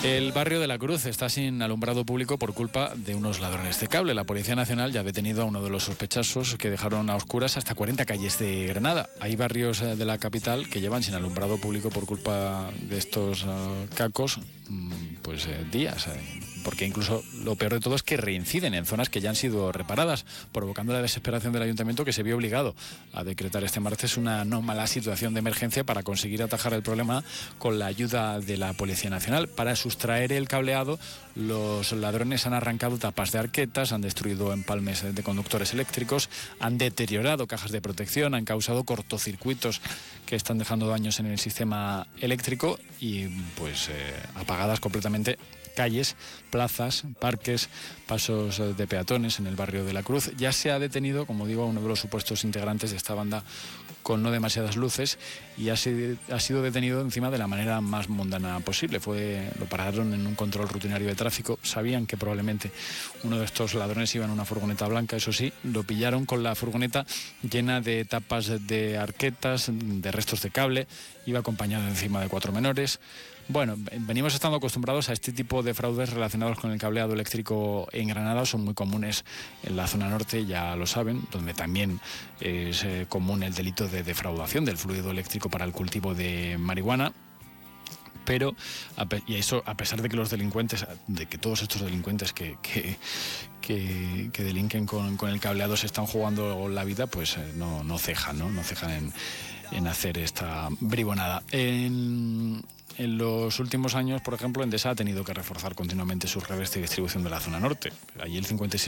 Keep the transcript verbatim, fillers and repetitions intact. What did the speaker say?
El barrio de la Cruz está sin alumbrado público por culpa de unos ladrones de cable. La Policía Nacional ya ha detenido a uno de los sospechosos que dejaron a oscuras hasta cuarenta calles de Granada. Hay barrios de la capital que llevan sin alumbrado público por culpa de estos uh, cacos pues eh, días. Eh. Porque incluso lo peor de todo es que reinciden en zonas que ya han sido reparadas, provocando la desesperación del ayuntamiento, que se vio obligado a decretar este martes una anómala situación de emergencia para conseguir atajar el problema con la ayuda de la Policía Nacional. Para sustraer el cableado, los ladrones han arrancado tapas de arquetas, han destruido empalmes de conductores eléctricos, han deteriorado cajas de protección, han causado cortocircuitos que están dejando daños en el sistema eléctrico y pues eh, apagadas completamente calles, plazas, parques, pasos de peatones en el barrio de la Cruz. Ya se ha detenido, como digo, a uno de los supuestos integrantes de esta banda con no demasiadas luces y ha sido, ha sido detenido encima de la manera más mundana posible. Fue, lo pararon en un control rutinario de tráfico. Sabían que probablemente uno de estos ladrones iba en una furgoneta blanca, eso sí, lo pillaron con la furgoneta llena de tapas de arquetas, de restos de cable, iba acompañado encima de cuatro menores. Bueno, venimos estando acostumbrados a este tipo de fraudes relacionados con el cableado eléctrico en Granada. Son muy comunes en la zona norte, ya lo saben, donde también es eh, común el delito de defraudación del fluido eléctrico para el cultivo de marihuana. Pero, y eso a pesar de que los delincuentes, de que todos estos delincuentes que, que, que, que delinquen con, con el cableado se están jugando la vida, pues eh, no, no cejan, ¿no? No cejan en, en hacer esta bribonada. En... En los últimos años, por ejemplo, Endesa ha tenido que reforzar continuamente sus redes de distribución de la zona norte. Allí el cincuenta y seis